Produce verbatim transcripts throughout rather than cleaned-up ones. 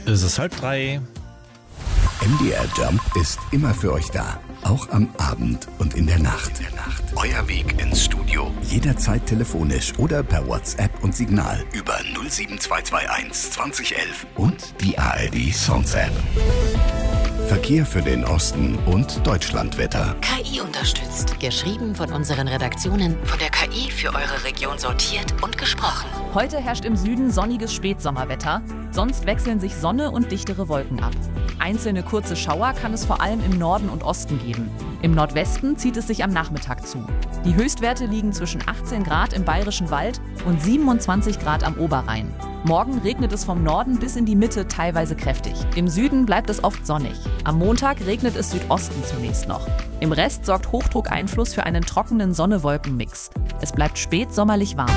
Es ist halb drei. M D R Jump ist immer für euch da. Auch am Abend und in der Nacht. Euer Weg ins Studio. Jederzeit telefonisch oder per WhatsApp und Signal über null sieben zwei zwei eins zwanzig elf und die A R D Sounds App. Verkehr für den Osten und Deutschlandwetter. K I unterstützt. Geschrieben von unseren Redaktionen, von der K I für eure Region sortiert und gesprochen. Heute herrscht im Süden sonniges Spätsommerwetter. Sonst wechseln sich Sonne und dichtere Wolken ab. Einzelne kurze Schauer kann es vor allem im Norden und Osten geben. Im Nordwesten zieht es sich am Nachmittag zu. Die Höchstwerte liegen zwischen achtzehn Grad im Bayerischen Wald und siebenundzwanzig Grad am Oberrhein. Morgen regnet es vom Norden bis in die Mitte teilweise kräftig. Im Süden bleibt es oft sonnig. Am Montag regnet es Südosten zunächst noch. Im Rest sorgt Hochdruck Einfluss für einen trockenen Sonne-Wolken-Mix. Es bleibt spätsommerlich warm.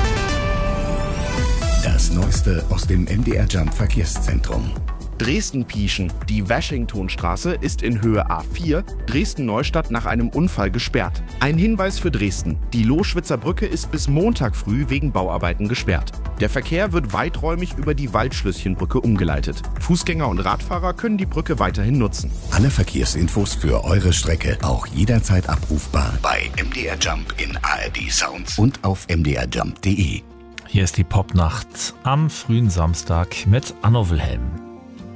Das Neueste aus dem M D R Jump Verkehrszentrum. Dresden-Pieschen. Die Washingtonstraße ist in Höhe A vier, Dresden-Neustadt, nach einem Unfall gesperrt. Ein Hinweis für Dresden. Die Loschwitzer Brücke ist bis Montag früh wegen Bauarbeiten gesperrt. Der Verkehr wird weiträumig über die Waldschlösschenbrücke umgeleitet. Fußgänger und Radfahrer können die Brücke weiterhin nutzen. Alle Verkehrsinfos für eure Strecke auch jederzeit abrufbar bei M D R Jump in A R D Sounds und auf m d r jump punkt d e. Hier ist die Popnacht am frühen Samstag mit Anno Wilhelm.